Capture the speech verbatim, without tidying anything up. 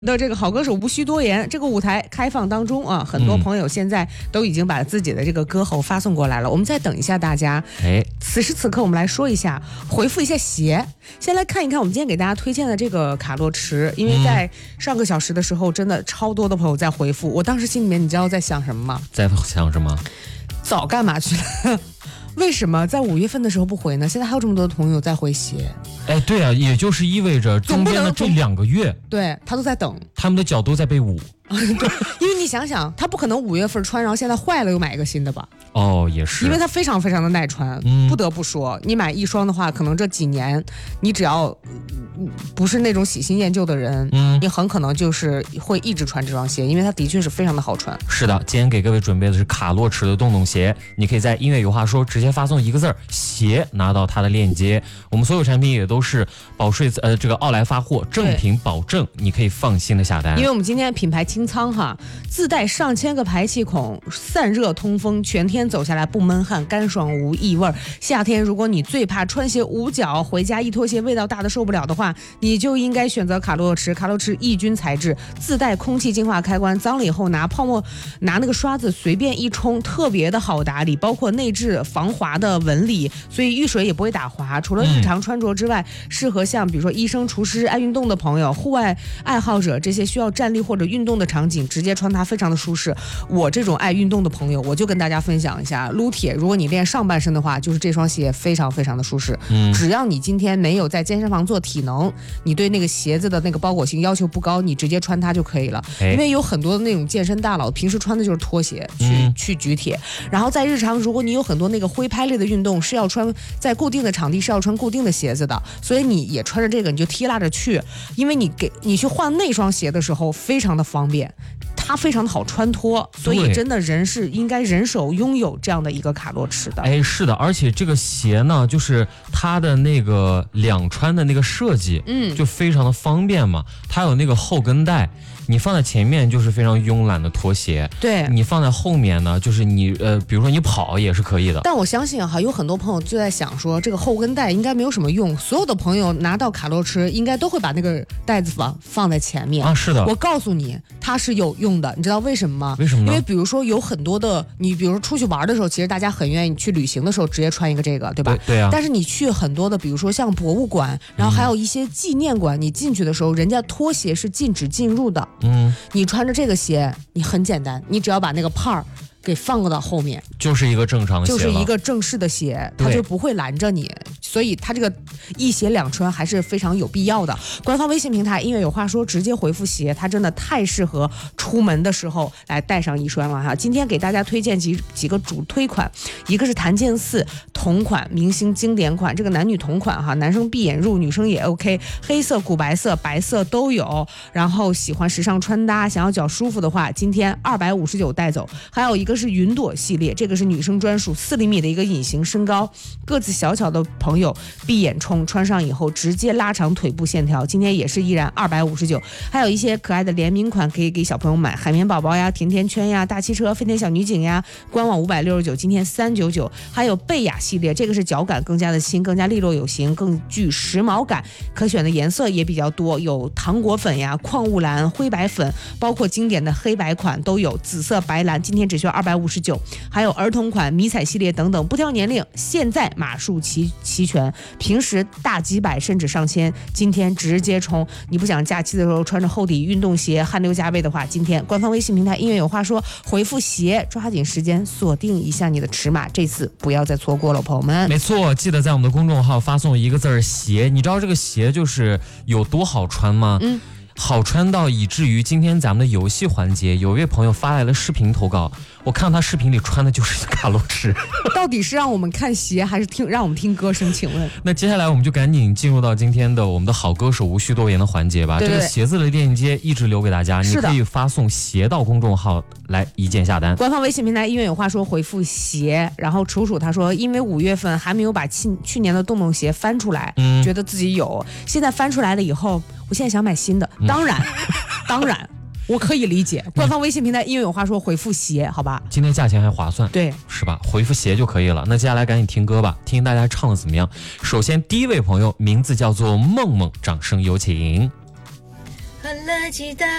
的这个好歌手无需多言，这个舞台开放当中啊，很多朋友现在都已经把自己的这个歌喉发送过来了。我们再等一下大家。哎，此时此刻我们来说一下，回复一下鞋。先来看一看我们今天给大家推荐的这个卡洛驰，因为在上个小时的时候，真的超多的朋友在回复。我当时心里面你知道在想什么吗？ 在想什么？ 早干嘛去了？为什么在五月份的时候不回呢？现在还有这么多的朋友在回鞋。 哎，对啊，也就是意味着中间的这两个月， 对他都在等， 他们的脚都在被捂。 对，因为你想想，他不可能五月份穿，然后现在坏了又买一个新的吧？ 哦，也是， 因为它非常非常的耐穿。嗯，不得不说，你买一双的话，可能这几年你只要不是那种喜新厌旧的人，嗯，你很可能就是会一直穿这双鞋，因为它的确是非常的好穿。 是的，今天给各位准备的是卡洛驰的洞洞鞋，你可以在音乐有话说直接发送一个字儿鞋，拿到它的链接。我们所有产品也都是保税呃这个奥莱发货，正品保证，你可以放心的下单。 因为我们今天品牌清仓哈，自带上千个排气孔，散热通风，全天走下来不闷汗，干爽无异味。夏天如果你最怕穿鞋捂脚，回家一脱鞋味道大的受不了的话，你就应该选择卡洛驰。卡洛驰抑菌材质，自带空气净化开关，脏了以后拿泡沫拿那个刷子随便一冲，特别的好打理，包括内置防滑的纹理，所以遇水也不会打滑。除了日常穿着之外，嗯、适合像比如说医生、厨师、爱运动的朋友、户外爱好者这些需要站立或者运动的场景，直接穿它非常的舒适。我这种爱运动的朋友，我就跟大家分享一下，撸铁如果你练上半身的话，就是这双鞋非常非常的舒适。嗯，只要你今天没有在健身房做体能，你对那个鞋子的那个包裹性要求不高，你直接穿它就可以了。因为有很多的那种健身大佬平时穿的就是拖鞋去、嗯、去举铁，然后在日常如果你有很多那个挥拍类的运动是要穿在固定的场地是要穿固定的鞋子的，所以你也穿着这个你就踢拉着去，因为你给你去换那双鞋的时候非常的方便，它非常的好穿脱，所以真的人是应该人手拥有这样的一个卡洛驰的。 哎，是的，而且这个鞋呢，就是它的那个两穿的那个设计，嗯，就非常的方便嘛。它有那个后跟带，你放在前面就是非常慵懒的拖鞋， 对， 你放在后面呢，就是你呃，比如说你跑也是可以的。 但我相信哈，有很多朋友就在想说，这个后跟带应该没有什么用，所有的朋友拿到卡洛驰应该都会把那个带子放放在前面啊。是的， 我告诉你，它是有用的，你知道为什么吗？ 为什么呢？ 因为比如说有很多的，你比如说出去玩的时候，其实大家很愿意去旅行的时候直接穿一个这个，对吧？ 对, 对啊。 但是你去很多的，比如说像博物馆，然后还有一些纪念馆，嗯、你进去的时候，人家拖鞋是禁止进入的。嗯，你穿着这个鞋，你很简单，你只要把那个帕儿给放到后面， 就是一个正常的鞋了， 就是一个正式的鞋，它就不会拦着你。所以它这个一鞋两穿还是非常有必要的。官方微信平台音乐有话说，直接回复鞋，它真的太适合出门的时候来带上一双了哈。今天给大家推荐几几个主推款，一个是檀健四同款明星经典款，这个男女同款哈，男生闭眼入，女生也 OK， 黑色、古白色、白色都有。然后喜欢时尚穿搭，想要脚舒服的话，今天二百五十九带走。还有一个是云朵系列，这个是女生专属，四厘米的一个隐形身高，个子小巧的朋友闭眼冲，穿上以后直接拉长腿部线条，今天也是依然二百五十九。还有一些可爱的联名款可以给小朋友买，海绵宝宝呀、甜甜圈呀、大汽车、飞天小女警呀，官网五百六十九，今天三百九十九。还有贝雅系列，这个是脚感更加的轻，更加利落有型，更具时髦感，可选的颜色也比较多，有糖果粉呀、矿物蓝、灰白粉，包括经典的黑白款都有，紫色、白蓝，今天只需要二百五十九。还有儿童款、迷彩系列等等，不挑年龄，现在码数齐齐全，平时大几百甚至上千，今天直接冲。你不想假期的时候穿着厚底运动鞋汗流浃背的话，今天官方微信平台音乐有话说，回复鞋，抓紧时间锁定一下你的尺码，这次不要再错过了，朋友们。 没错，记得在我们的公众号发送一个字儿鞋。你知道这个鞋就是有多好穿吗？嗯，好穿到以至于今天咱们的游戏环节，有位朋友发来了视频投稿，我看他视频里穿的就是卡洛驰。 到底是让我们看鞋还是听让我们听歌声？请问？ 那接下来我们就赶紧进入到今天的我们的好歌手无需多言的环节吧。 对对对， 这个鞋子的链接一直留给大家，你可以发送鞋到公众号来一键下单。 官方微信平台音乐有话说，回复鞋，然后楚楚他说，因为五月份还没有把去去年的洞洞鞋翻出来，嗯，觉得自己有，现在翻出来了以后，我现在想买新的。当然，嗯、当然。我可以理解，官方微信平台因为有话说回复鞋，好吧？ 今天价钱还划算， 对， 是吧？回复鞋就可以了。那接下来赶紧听歌吧，听听大家唱的怎么样。首先第一位朋友名字叫做梦梦，掌声有请。 和欢乐吉他。